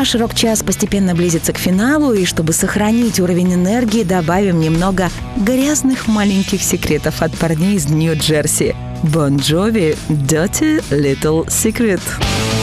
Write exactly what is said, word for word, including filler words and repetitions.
Наш рок-час постепенно близится к финалу, и чтобы сохранить уровень энергии, добавим немного грязных маленьких секретов от парней из Нью-Джерси. Bon Jovi, Dirty Little Secret.